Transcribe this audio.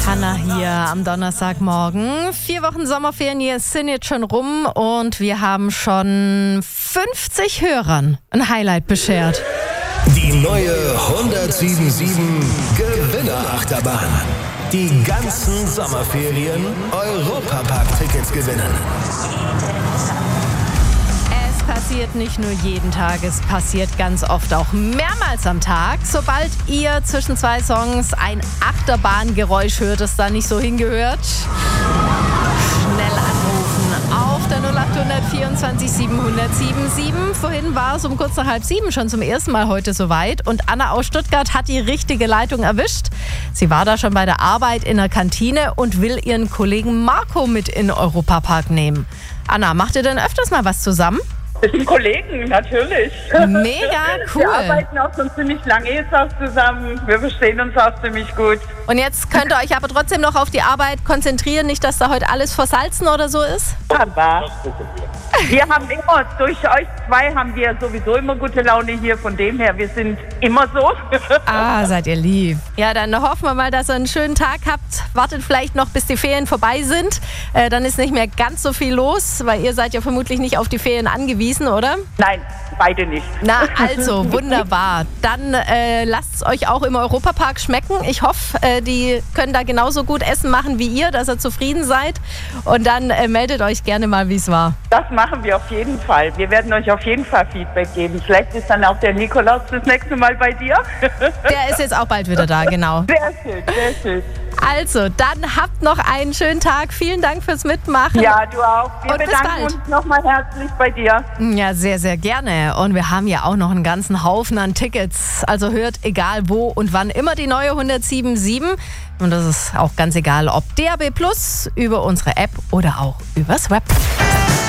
Hanna hier am Donnerstagmorgen. 4 Wochen Sommerferien hier sind jetzt schon rum und wir haben schon 50 Hörern ein Highlight beschert. Die neue 107.7 Gewinnerachterbahn. Die ganzen Sommerferien Europapark-Tickets gewinnen. Es passiert nicht nur jeden Tag, es passiert ganz oft auch mehrmals am Tag. Sobald ihr zwischen 2 Songs ein Achterbahngeräusch hört, das da nicht so hingehört, schnell anrufen auf der 0800 24 707 7. Vorhin war es um kurz nach 6:30 schon zum ersten Mal heute soweit und Anna aus Stuttgart hat die richtige Leitung erwischt. Sie war da schon bei der Arbeit in der Kantine und will ihren Kollegen Marco mit in den Europapark nehmen. Anna, macht ihr denn öfters mal was zusammen? Wir sind Kollegen, natürlich. Mega cool. Wir arbeiten auch schon ziemlich lange jetzt auch zusammen. Wir verstehen uns auch ziemlich gut. Und jetzt könnt ihr euch aber trotzdem noch auf die Arbeit konzentrieren, nicht, dass da heute alles versalzen oder so ist? Aber wir haben immer, durch euch zwei haben wir sowieso immer gute Laune hier. Von dem her, wir sind immer so. Ah, seid ihr lieb. Ja, dann hoffen wir mal, dass ihr einen schönen Tag habt. Wartet vielleicht noch, bis die Ferien vorbei sind. Dann ist nicht mehr ganz so viel los, weil ihr seid ja vermutlich nicht auf die Ferien angewiesen, oder? Nein, beide nicht. Na, also, wunderbar. Dann lasst es euch auch im Europapark schmecken. Ich hoffe, die können da genauso gut Essen machen wie ihr, dass ihr zufrieden seid. Und dann meldet euch gerne mal, wie es war. Das machen wir auf jeden Fall. Wir werden euch auf jeden Fall Feedback geben. Vielleicht ist dann auch der Nikolaus das nächste Mal bei dir. Der ist jetzt auch bald wieder da, genau. Sehr schön, sehr schön. Also, dann habt noch einen schönen Tag. Vielen Dank fürs Mitmachen. Ja, du auch. Wir Und bis bedanken bald. uns nochmal herzlich bei dir. Ja, sehr, sehr gerne. Und wir haben ja auch noch einen ganzen Haufen an Tickets. Also hört egal wo und wann immer die neue 107.7. Und das ist auch ganz egal, ob DAB+, über unsere App oder auch übers Web.